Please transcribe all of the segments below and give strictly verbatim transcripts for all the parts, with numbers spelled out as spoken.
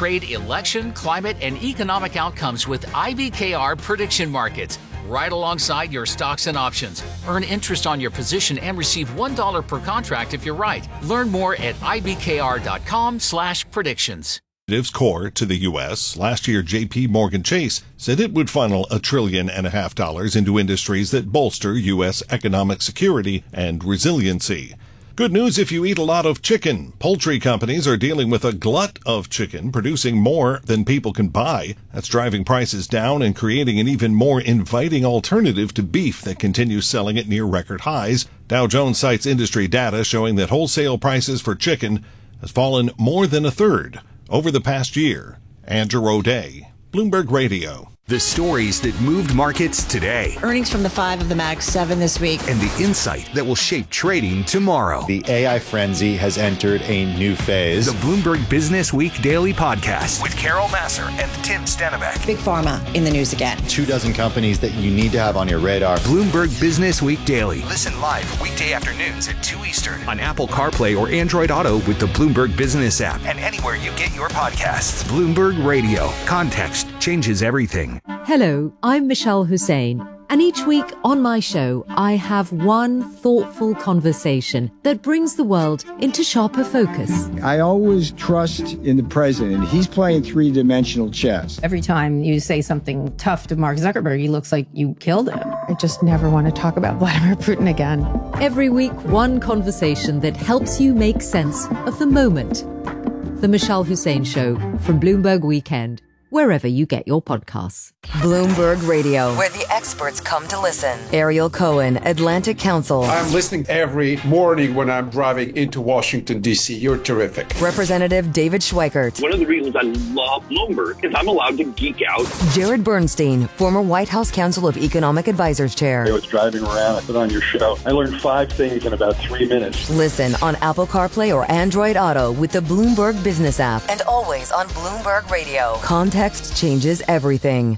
trade, election, climate, and economic outcomes with I B K R prediction markets, right alongside your stocks and options. Earn interest on your position and receive one dollar per contract if you're right. Learn more at ibkr.com slash predictions. Core to the U S. Last year, J P Morgan Chase said it would funnel a trillion and a half dollars into industries that bolster U S economic security and resiliency. Good news if you eat a lot of chicken. Poultry companies are dealing with a glut of chicken, producing more than people can buy. That's driving prices down and creating an even more inviting alternative to beef that continues selling at near record highs. Dow Jones cites industry data showing that wholesale prices for chicken has fallen more than a third over the past year. Andrew O'Day, Bloomberg Radio. The stories that moved markets today. Earnings from the five of the Mag seven this week. And the insight that will shape trading tomorrow. The A I frenzy has entered a new phase. The Bloomberg Business Week Daily Podcast with Carol Massar and Tim Stenbeck. Big Pharma in the news again. Two dozen companies that you need to have on your radar. Bloomberg Business Week Daily. Listen live weekday afternoons at two Eastern on Apple CarPlay or Android Auto with the Bloomberg Business app and anywhere you get your podcasts. Bloomberg Radio. Context changes everything. Hello, I'm Michelle Hussein, and each week on my show, I have one thoughtful conversation that brings the world into sharper focus. I always trust in the president. He's playing three-dimensional chess. Every time you say something tough to Mark Zuckerberg, he looks like you killed him. I just never want to talk about Vladimir Putin again. Every week, one conversation that helps you make sense of the moment. The Michelle Hussein Show from Bloomberg Weekend, wherever you get your podcasts. Bloomberg Radio, where the experts come to listen. Ariel Cohen, Atlantic Council. I'm listening every morning when I'm driving into Washington, D C. You're terrific. Representative David Schweikert. One of the reasons I love Bloomberg is I'm allowed to geek out. Jared Bernstein, former White House Council of Economic Advisors Chair. I was driving around, I put on your show. I learned five things in about three minutes. Listen on Apple CarPlay or Android Auto with the Bloomberg Business app. And always on Bloomberg Radio. Context changes everything.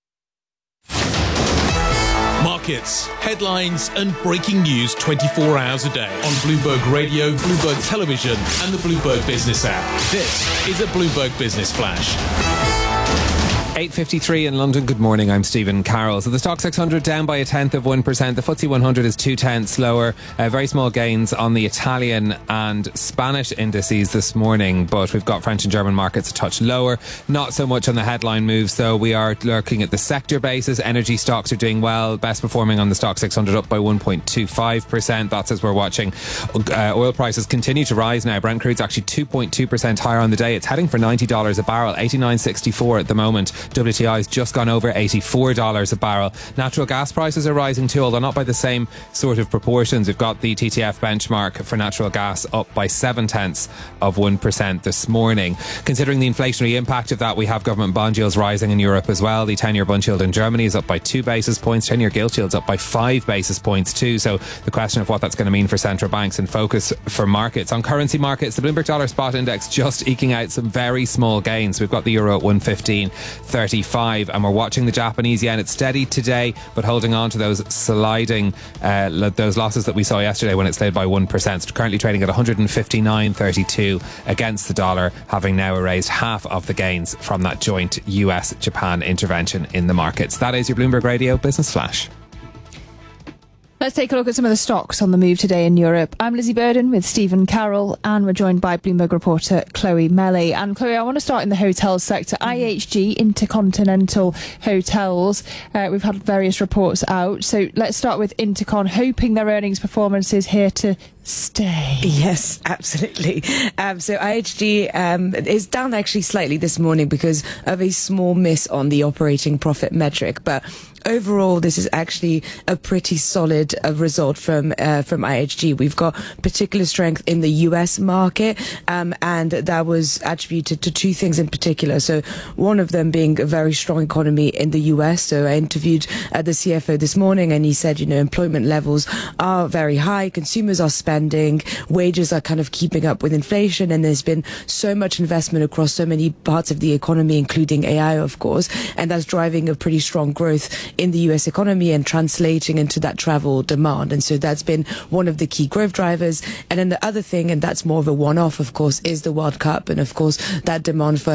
Markets, headlines and breaking news twenty-four hours a day on Bloomberg Radio, Bloomberg Television and the Bloomberg Business app. This is a Bloomberg Business Flash. eight fifty-three in London. Good morning. I'm Stephen Carroll. So the Stock six hundred down by a tenth of one percent. The F T S E one hundred is two tenths lower. Uh, very small gains on the Italian and Spanish indices this morning, but we've got French and German markets a touch lower. Not so much on the headline moves, though. We are looking at the sector basis. Energy stocks are doing well. Best performing on the Stock six hundred, up by one point two five percent. That's as we're watching uh, oil prices continue to rise now. Brent crude's actually two point two percent higher on the day. It's heading for ninety dollars a barrel, eighty-nine sixty-four at the moment. W T I's just gone over eighty-four dollars a barrel. Natural gas prices are rising too, although not by the same sort of proportions. We've got the T T F benchmark for natural gas up by seven tenths of one percent this morning. Considering the inflationary impact of that, we have government bond yields rising in Europe as well. The ten-year bond yield in Germany is up by two basis points. ten-year gilt yield's up by five basis points too. So the question of what that's going to mean for central banks and focus for markets. On currency markets, the Bloomberg Dollar Spot Index just eking out some very small gains. We've got the euro at one fifteen thirty-five. And we're watching the Japanese yen. It's steady today, but holding on to those sliding, uh, those losses that we saw yesterday when it slid by one percent. It's currently trading at one fifty-nine thirty-two against the dollar, having now erased half of the gains from that joint U S Japan intervention in the markets. That is your Bloomberg Radio Business Flash. Let's take a look at some of the stocks on the move today in Europe. I'm Lizzie Burden with Stephen Carroll, and we're joined by Bloomberg reporter Chloe Melly. And Chloe, I want to start in the hotel sector. I H G, Intercontinental Hotels. Uh, we've had various reports out. So let's start with Intercon, hoping their earnings performance is here to stay. Yes, absolutely. Um, so I H G um, is down actually slightly this morning because of a small miss on the operating profit metric, but overall, this is actually a pretty solid uh, result from uh, from I H G. We've got particular strength in the U S market, um, and that was attributed to two things in particular. So one of them being a very strong economy in the U S. So I interviewed uh, the C F O this morning, and he said, you know, employment levels are very high, consumers are spending, wages are kind of keeping up with inflation, and there's been so much investment across so many parts of the economy, including A I, of course, and that's driving a pretty strong growth in the U S economy and translating into that travel demand. And so that's been one of the key growth drivers. And then the other thing, and that's more of a one-off, of course, is the World Cup. And of course, that demand for